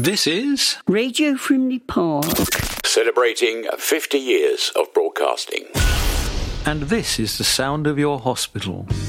This is Radio Frimley Park, celebrating 50 years of broadcasting. And this is the sound of your hospital.